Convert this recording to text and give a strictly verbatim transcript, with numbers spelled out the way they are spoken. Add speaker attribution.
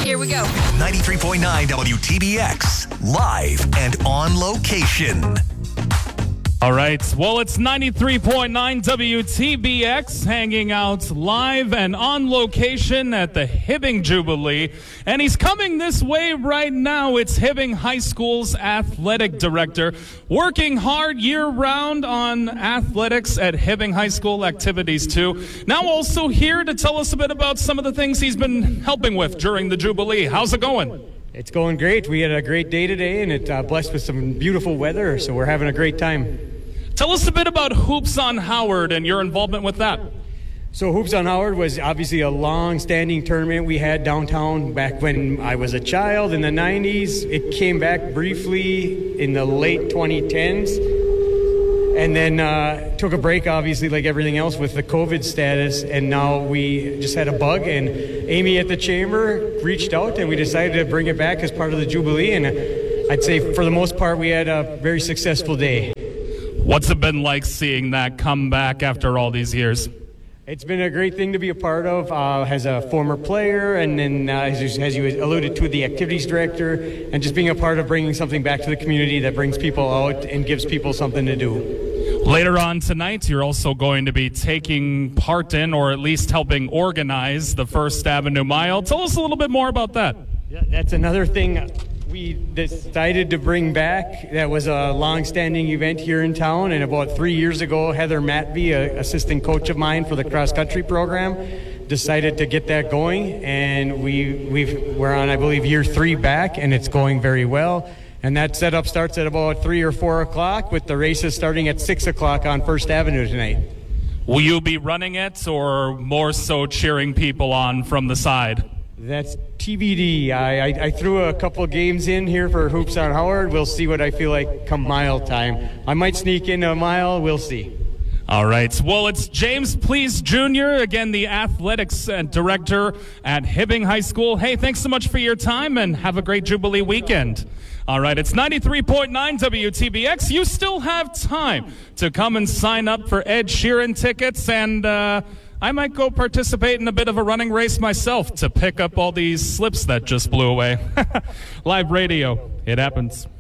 Speaker 1: Here we go.
Speaker 2: ninety-three point nine W T B X, live and on location.
Speaker 3: All right. Well, it's ninety-three point nine W T B X hanging out live and on location at the Hibbing Jubilee. And he's coming this way right now. It's Hibbing High School's athletic director, working hard year-round on athletics at Hibbing High School activities, too. Now also here to tell us a bit about some of the things he's been helping with during the Jubilee. How's it going?
Speaker 4: It's going great. We had a great day today, and it's uh, blessed with some beautiful weather, so we're having a great time.
Speaker 3: Tell us a bit about Hoops on Howard and your involvement with that.
Speaker 4: So Hoops on Howard was obviously a long-standing tournament we had downtown back when I was a child in the nineties. It came back briefly in the late twenty tens, and then uh, took a break, obviously, like everything else with the COVID status, and now we just had a bug, and Amy at the Chamber reached out, and we decided to bring it back as part of the Jubilee, and I'd say for the most part we had a very successful day.
Speaker 3: What's it been like seeing that come back after all these years?
Speaker 4: It's been a great thing to be a part of uh, as a former player, and then uh, as, as you alluded to, the activities director, and just being a part of bringing something back to the community that brings people out and gives people something to do.
Speaker 3: Later on tonight, you're also going to be taking part in, or at least helping organize, the First Avenue Mile. Tell us a little bit more about that.
Speaker 4: Yeah, that's another thing we decided to bring back. That was a long-standing event here in town, and about three years ago, Heather Matby, an assistant coach of mine for the cross-country program, decided to get that going, and we, we've, we're on, I believe, year three back, and it's going very well. And that setup starts at about three or four o'clock, with the races starting at six o'clock on First Avenue tonight.
Speaker 3: Will you be running it, or more so cheering people on from the side?
Speaker 4: That's T B D. I, I, I threw a couple games in here for Hoops on Howard. We'll see what I feel like come mile time. I might sneak in a mile. We'll see.
Speaker 3: All right. Well, it's James Please Junior, again, the athletics director at Hibbing High School. Hey, thanks so much for your time, and have a great Jubilee weekend. All right, it's ninety-three point nine W T B X. You still have time to come and sign up for Ed Sheeran tickets, and uh, I might go participate in a bit of a running race myself to pick up all these slips that just blew away. Live radio, it happens.